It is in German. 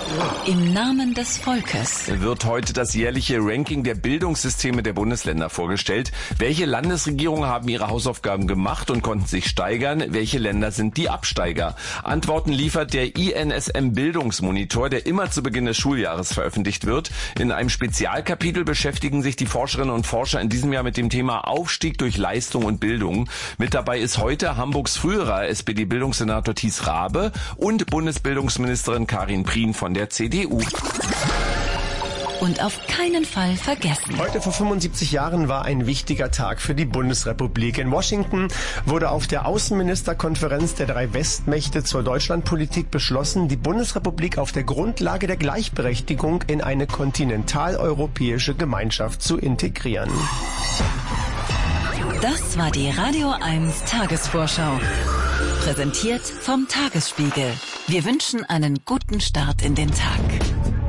Im Namen des Volkes wird heute das jährliche Ranking der Bildungssysteme der Bundesländer vorgestellt. Welche Landesregierungen haben ihre Hausaufgaben gemacht und konnten sich steigern? Welche Länder sind die Absteiger? Antworten liefert der INSM Bildungsmonitor, der immer zu Beginn des Schuljahres veröffentlicht wird. In einem Spezialkapitel beschäftigen sich die Forscherinnen und Forscher in diesem Jahr mit dem Thema Aufstieg durch Leistung und Bildung. Mit dabei ist heute Hamburgs früherer SPD-Bildungssenator Thies Rabe und Bundesbildungsministerin Karin Prien von der CDU. und auf keinen Fall vergessen. Heute vor 75 Jahren war ein wichtiger Tag für die Bundesrepublik. In Washington wurde auf der Außenministerkonferenz der 3 Westmächte zur Deutschlandpolitik beschlossen, die Bundesrepublik auf der Grundlage der Gleichberechtigung in eine kontinentaleuropäische Gemeinschaft zu integrieren. Das war die Radio 1 Tagesvorschau. Präsentiert vom Tagesspiegel. Wir wünschen einen guten Start in den Tag.